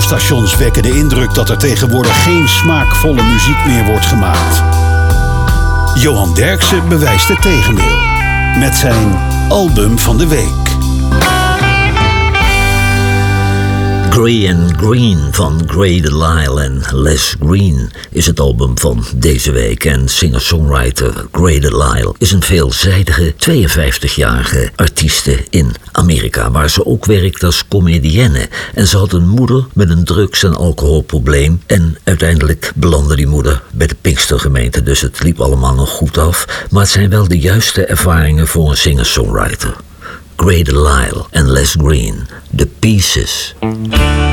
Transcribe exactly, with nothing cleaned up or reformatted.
radiostations wekken de indruk dat er tegenwoordig geen smaakvolle muziek meer wordt gemaakt. Johan Derksen bewijst het tegendeel met zijn album van de week. Grey and Green van Gray Delisle en Les Green is het album van deze week. En singer-songwriter Gray Delisle is een veelzijdige tweeënvijftigjarige artieste in Amerika, waar ze ook werkt als comedienne. En ze had een moeder met een drugs- en alcoholprobleem. En uiteindelijk belandde die moeder bij de Pinkstergemeente, dus het liep allemaal nog goed af. Maar het zijn wel de juiste ervaringen voor een singer-songwriter. Gray Delisle en Les Green, The Pieces.